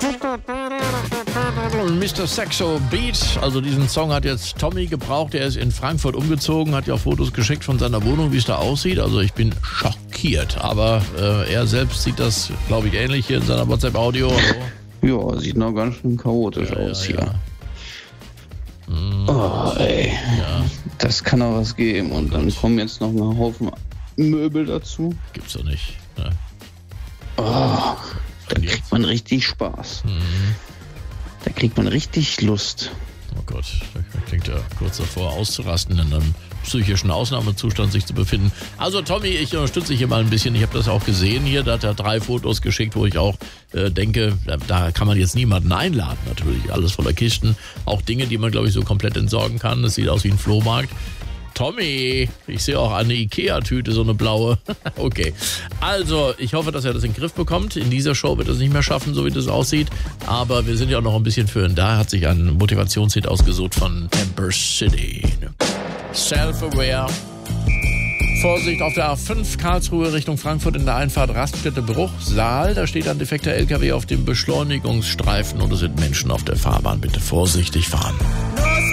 Mr. Saxo Beat, also diesen Song hat jetzt Tommy gebraucht, er ist in Frankfurt umgezogen, hat ja auch Fotos geschickt von seiner Wohnung, wie es da aussieht, also ich bin schockiert, aber er selbst sieht das, glaube ich, ähnlich hier in seiner WhatsApp-Audio. Also. Ja, sieht noch ganz schön chaotisch aus hier. Oh, ey. Ja. Das kann auch was geben und dann kommen jetzt noch ein Haufen Möbel dazu. Gibt's doch nicht. Ne? Oh, da kriegt man richtig Spaß. Da kriegt man richtig Lust. Oh Gott, da klingt ja kurz davor auszurasten, in einem psychischen Ausnahmezustand sich zu befinden. Also Tommy, ich unterstütze dich hier mal ein bisschen. Ich habe das auch gesehen hier, da hat er 3 Fotos geschickt, wo ich auch denke, da kann man jetzt niemanden einladen natürlich. Alles voller Kisten, auch Dinge, die man glaube ich so komplett entsorgen kann. Das sieht aus wie ein Flohmarkt. Tommy, ich sehe auch eine Ikea-Tüte, so eine blaue. Okay, also ich hoffe, dass er das in den Griff bekommt. In dieser Show wird er es nicht mehr schaffen, so wie das aussieht. Aber wir sind ja auch noch ein bisschen für ihn da. Hat sich ein Motivationshit ausgesucht von Temper City. Self-aware. Vorsicht auf der A5 Karlsruhe Richtung Frankfurt in der Einfahrt Raststätte Bruchsal. Da steht ein defekter LKW auf dem Beschleunigungsstreifen und es sind Menschen auf der Fahrbahn. Bitte vorsichtig fahren.